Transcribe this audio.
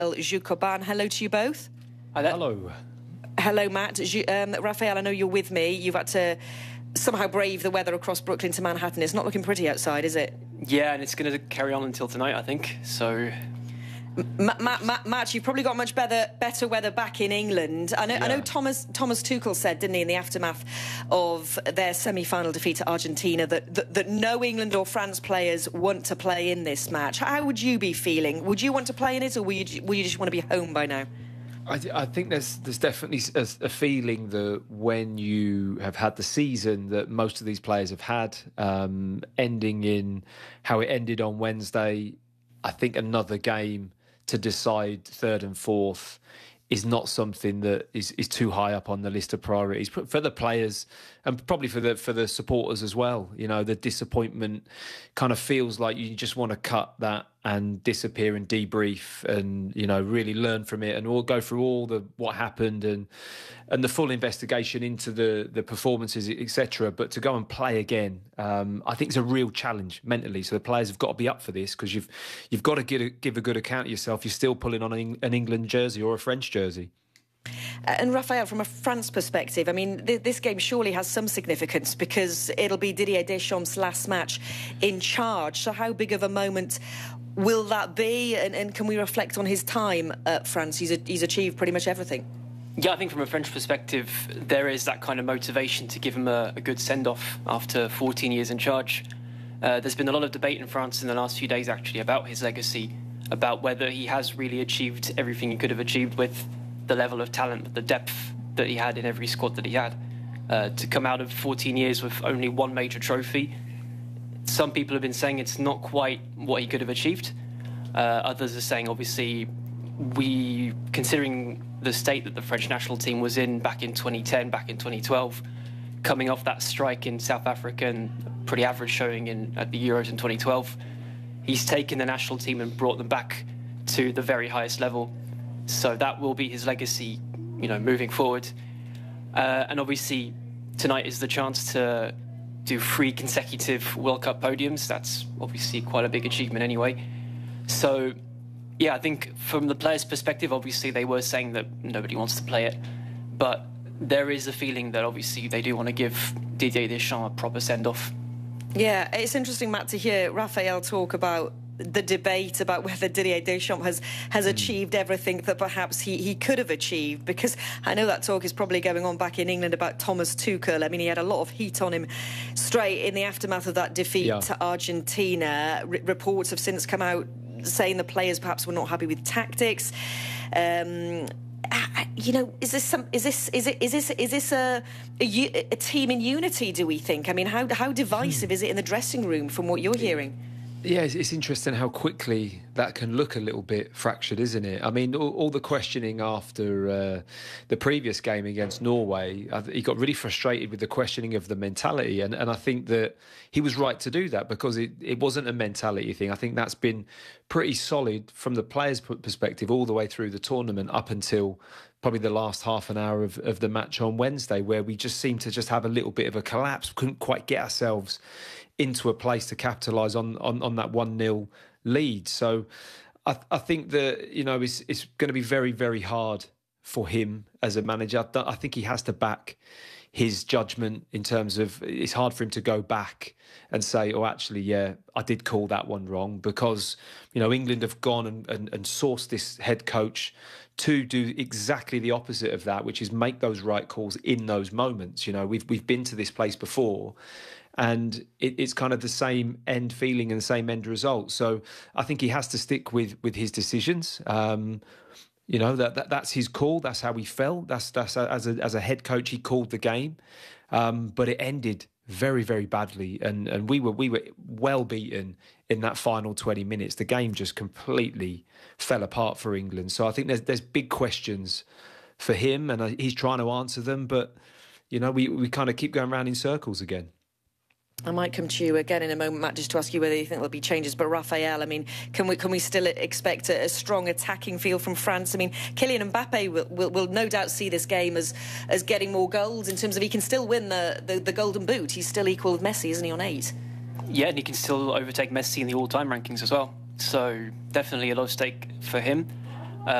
Jukoban. Hello to you both. Hi there. Hello. Hello, Matt. Raphael, I know you're with me. You've had to somehow brave the weather across Brooklyn to Manhattan. It's not looking pretty outside, is it? Yeah, and it's going to carry on until tonight, I think. So, Matt, you've probably got much better weather back in England. I know Thomas Tuchel said, didn't he, in the aftermath of their semi-final defeat to Argentina, that no England or France players want to play in this match. How would you be feeling? Would you want to play in it, or will you just want to be home by now? I think there's definitely a feeling that when you have had the season that most of these players have had, ending in how it ended on Wednesday, I think another game to decide third and fourth is not something that is too high up on the list of priorities for the players and probably for the supporters as well. You know, the disappointment kind of feels like you just want to cut that and disappear and debrief and, you know, really learn from it and all go through all the what happened and the full investigation into the performances, etc. But to go and play again, I think it's a real challenge mentally. So the players have got to be up for this because you've got to give a good account of yourself. You're still pulling on an England jersey or a French jersey. And Raphael, from a France perspective, I mean, this game surely has some significance because it'll be Didier Deschamps' last match in charge. So how big of a moment will that be? And can we reflect on his time at France? He's achieved pretty much everything. Yeah, I think from a French perspective, there is that kind of motivation to give him a good send-off after 14 years in charge. There's been a lot of debate in France in the last few days, actually, about his legacy, about whether he has really achieved everything he could have achieved with the level of talent, the depth that he had in every squad that he had. To come out of 14 years with only one major trophy, some people have been saying it's not quite what he could have achieved. Others are saying, obviously, considering the state that the French national team was in back in 2010, back in 2012, coming off that strike in South Africa and pretty average showing at the Euros in 2012, he's taken the national team and brought them back to the very highest level. So that will be his legacy, you know, moving forward. And obviously, tonight is the chance to do 3 consecutive World Cup podiums. That's obviously quite a big achievement anyway. So, yeah, I think from the players' perspective, obviously they were saying that nobody wants to play it. But there is a feeling that obviously they do want to give Didier Deschamps a proper send-off. Yeah, it's interesting, Matt, to hear Raphael talk about the debate about whether Didier Deschamps has achieved everything that perhaps he could have achieved, because I know that talk is probably going on back in England about Thomas Tuchel. I mean, he had a lot of heat on him straight in the aftermath of that defeat to Argentina. Reports have since come out saying the players perhaps were not happy with tactics. You know, is this a team in unity, do we think? I mean, how divisive is it in the dressing room from what you're hearing? Yeah, it's interesting how quickly that can look a little bit fractured, isn't it? I mean, all the questioning after the previous game against Norway, he got really frustrated with the questioning of the mentality. And I think that he was right to do that because it wasn't a mentality thing. I think that's been pretty solid from the players' perspective all the way through the tournament up until probably the last half an hour of the match on Wednesday, where we just seemed to just have a little bit of a collapse. Couldn't quite get ourselves into a place to capitalise on that 1-0 lead. So I think that, you know, it's going to be very, very hard for him as a manager. I think he has to back his judgment in terms of it's hard for him to go back and say, oh, actually, yeah, I did call that one wrong, because, you know, England have gone and sourced this head coach to do exactly the opposite of that, which is make those right calls in those moments. You know, we've been to this place before, and it's kind of the same end feeling and the same end result. So I think he has to stick with his decisions. You know, that's his call. That's how he felt. That's as a head coach, he called the game, but it ended very, very badly, and we were well beaten in that final 20 minutes. The game just completely fell apart for England. So I think there's big questions for him, and he's trying to answer them. But you know, we kind of keep going round in circles again. I might come to you again in a moment, Matt, just to ask you whether you think there'll be changes. But Raphael, I mean, can we still expect a strong attacking field from France? I mean, Kylian Mbappe will no doubt see this game as getting more goals in terms of he can still win the Golden Boot. He's still equal with Messi, isn't he, on 8? Yeah, and he can still overtake Messi in the all-time rankings as well. So definitely a lot of stake for him.